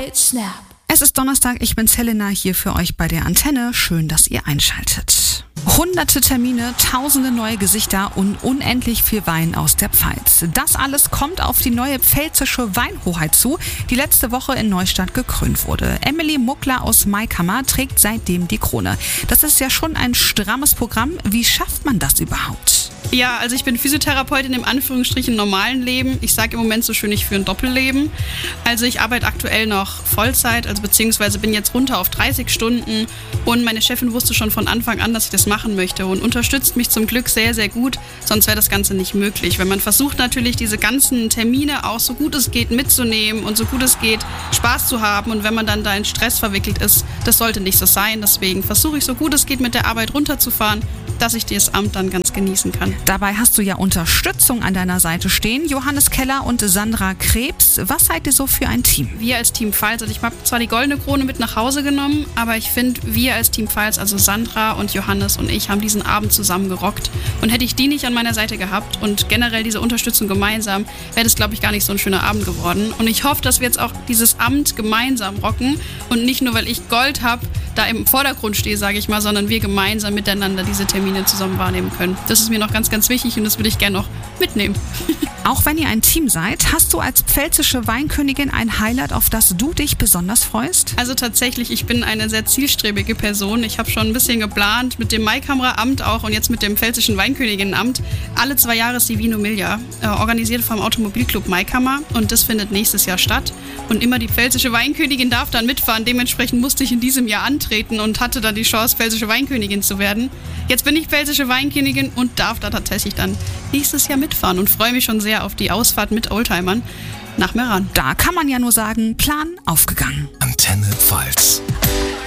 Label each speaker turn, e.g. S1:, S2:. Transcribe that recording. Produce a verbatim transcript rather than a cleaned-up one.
S1: Hit Snap.
S2: Es ist Donnerstag, ich bin's Helena, hier für euch bei der Antenne. Schön, dass ihr einschaltet. Hunderte Termine, tausende neue Gesichter und unendlich viel Wein aus der Pfalz. Das alles kommt auf die neue pfälzische Weinhoheit zu, die letzte Woche in Neustadt gekrönt wurde. Emily Muckler aus Maikammer trägt seitdem die Krone. Das ist ja schon ein strammes Programm. Wie schafft man das überhaupt?
S3: Ja, also ich bin Physiotherapeutin im Anführungsstrichen normalen Leben. Ich sage im Moment so schön, ich führe ein Doppelleben. Also ich arbeite aktuell noch Vollzeit, also beziehungsweise bin jetzt runter auf dreißig Stunden. Und meine Chefin wusste schon von Anfang an, dass ich das machen möchte und unterstützt mich zum Glück sehr, sehr gut. Sonst wäre das Ganze nicht möglich. Wenn man versucht natürlich diese ganzen Termine auch so gut es geht mitzunehmen und so gut es geht Spaß zu haben. Und wenn man dann da in Stress verwickelt ist, das sollte nicht so sein. Deswegen versuche ich so gut es geht mit der Arbeit runterzufahren, dass ich dieses Amt dann ganz genießen kann.
S2: Dabei hast du ja Unterstützung an deiner Seite stehen. Johannes Keller und Sandra Krebs. Was seid ihr so für ein Team?
S3: Wir als Team Pfalz, also ich habe zwar die goldene Krone mit nach Hause genommen, aber ich finde, wir als Team Pfalz, also Sandra und Johannes und ich, haben diesen Abend zusammen gerockt. Und hätte ich die nicht an meiner Seite gehabt und generell diese Unterstützung gemeinsam, wäre das, glaube ich, gar nicht so ein schöner Abend geworden. Und ich hoffe, dass wir jetzt auch dieses Amt gemeinsam rocken und nicht nur, weil ich Gold habe, da im Vordergrund stehe, sage ich mal, sondern wir gemeinsam miteinander diese Termine zusammen wahrnehmen können. Das ist mir noch ganz, ganz wichtig und das würde ich gerne noch mitnehmen.
S2: Auch wenn ihr ein Team seid, hast du als pfälzische Weinkönigin ein Highlight, auf das du dich besonders freust?
S3: Also tatsächlich, ich bin eine sehr zielstrebige Person. Ich habe schon ein bisschen geplant mit dem Maikammer-Amt auch und jetzt mit dem pfälzischen Weinköniginnenamt. Alle zwei Jahre ist die Vino Miglia, äh, organisiert vom Automobilclub Maikammer, und das findet nächstes Jahr statt. Und immer die pfälzische Weinkönigin darf dann mitfahren. Dementsprechend musste ich in diesem Jahr antreten und hatte dann die Chance, pfälzische Weinkönigin zu werden. Jetzt bin ich pfälzische Weinkönigin und darf da tatsächlich dann nächstes Jahr mitfahren und freue mich schon sehr auf die Ausfahrt mit Oldtimern nach Meran.
S2: Da kann man ja nur sagen, Plan aufgegangen.
S4: Antenne Pfalz.